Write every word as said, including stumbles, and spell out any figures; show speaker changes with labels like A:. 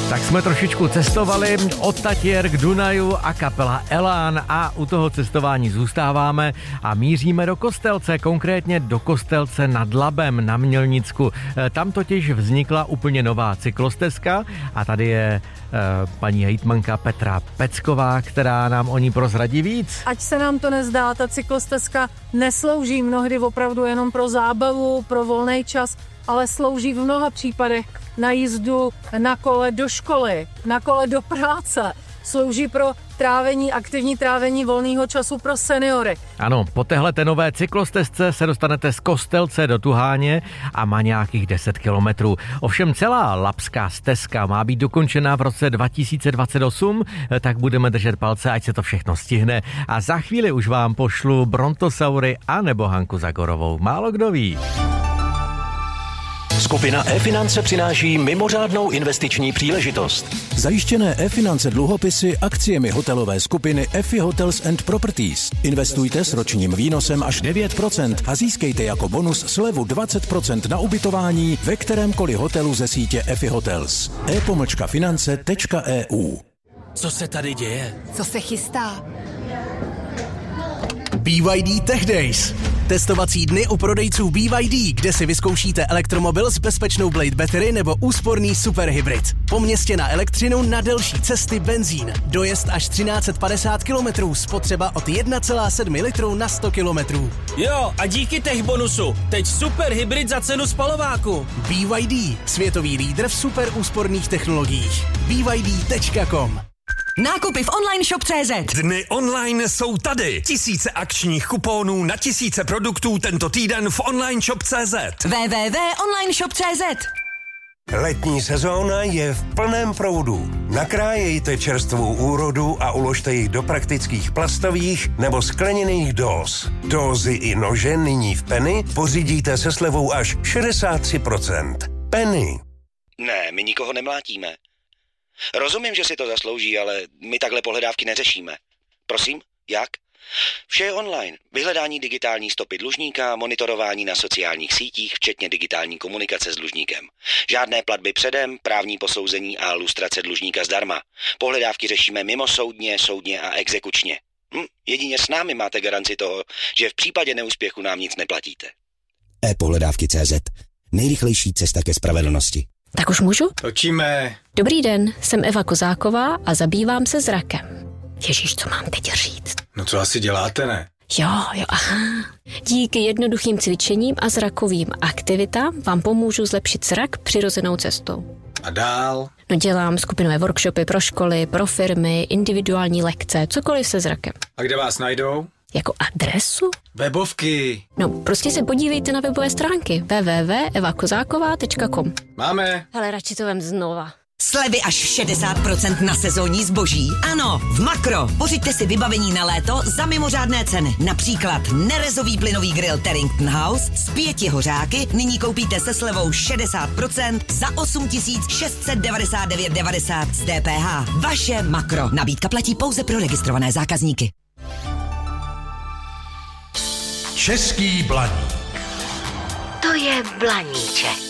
A: Tak jsme trošičku cestovali od Tatier k Dunaju a kapela Elán a u toho cestování zůstáváme a míříme do Kostelce, konkrétně do Kostelce nad Labem na Mělnicku. Tam totiž vznikla úplně nová cyklostezka a tady je e, paní hejtmanka Petra Pecková, která nám o ní prozradí víc.
B: Ať se nám to nezdá, ta cyklostezka neslouží mnohdy opravdu jenom pro zábavu, pro volný čas, ale slouží v mnoha případech na jízdu na kole do školy, na kole do práce. Slouží pro trávení, aktivní trávení volného času pro seniory.
A: Ano, po téhleté nové cyklostezce se dostanete z Kostelce do Tuháně a má nějakých deset kilometrů. Ovšem celá labská stezka má být dokončena v roce dva tisíce dvacet osm, tak budeme držet palce, ať se to všechno stihne. A za chvíli už vám pošlu Brontosaury a nebo Hanku Zagorovou. Málo kdo ví.
C: Skupina e-finance přináší mimořádnou investiční příležitost.
D: Zajištěné e-finance dluhopisy akciemi hotelové skupiny Effie Hotels and Properties. Investujte s ročním výnosem až devět procent a získejte jako bonus slevu dvacet procent na ubytování ve kterémkoliv hotelu ze sítě Effie Hotels. e pomlčka finance tečka e u.
E: Co se tady děje?
F: Co se chystá?
E: B Y D Tech Days. Testovací dny u prodejců B Y D, kde si vyzkoušíte elektromobil s bezpečnou Blade Battery nebo úsporný superhybrid. Po městě na elektřinu, na delší cesty benzín. Dojezd až třináct set padesát kilometrů, spotřeba od jedna celá sedm litru na sto kilometrů.
G: Jo, a díky tech bonusu, teď superhybrid za cenu spalováku.
E: B Y D, světový lídr v super úsporných technologiích. B Y D tečka com.
F: Nákupy v online shop tečka cé zet.
H: Dny online jsou tady. Tisíce akčních kuponů na tisíce produktů tento týden v online shop tečka cé zet.
F: w w w tečka online shop tečka cé zet.
I: Letní sezóna je v plném proudu. Nakrájejte čerstvou úrodu a uložte ji do praktických plastových nebo skleněných dóz. Dózy i nože nyní v Penny pořídíte se slevou až šedesát tři procent. Penny.
J: Ne, my nikoho nemlátíme. Rozumím, že si to zaslouží, ale my takhle pohledávky neřešíme. Prosím, jak? Vše je online. Vyhledání digitální stopy dlužníka, monitorování na sociálních sítích, včetně digitální komunikace s dlužníkem. Žádné platby předem, právní posouzení a lustrace dlužníka zdarma. Pohledávky řešíme mimosoudně, soudně a exekučně. Hm, jedině s námi máte garanci toho, že v případě neúspěchu nám nic neplatíte.
K: e-pohledávky tečka cé zet. Nejrychlejší cesta ke spravedlnosti.
L: Tak už můžu?
M: Točíme.
L: Dobrý den, jsem Eva Kozáková a zabývám se zrakem. Ježíš, co mám teď říct?
M: No co asi děláte, ne?
L: Jo, jo, aha. Díky jednoduchým cvičením a zrakovým aktivitám vám pomůžu zlepšit zrak přirozenou cestou.
M: A dál?
L: No dělám skupinové workshopy pro školy, pro firmy, individuální lekce, cokoliv se zrakem.
M: A kde vás najdou?
L: Jako adresu?
M: Webovky.
L: No, prostě se podívejte na webové stránky w w w tečka eva kozáková tečka com.
M: Máme.
L: Ale radši to vem znova.
F: Slevy až šedesát procent na sezónní zboží? Ano, v Makro. Pořiďte si vybavení na léto za mimořádné ceny. Například nerezový plynový grill Terrington House s pěti hořáky nyní koupíte se slevou šedesát procent za osm tisíc šest set devadesát devět devadesát z D P H. Vaše Makro. Nabídka platí pouze pro registrované zákazníky.
C: Český blaník.
F: To je blaníček.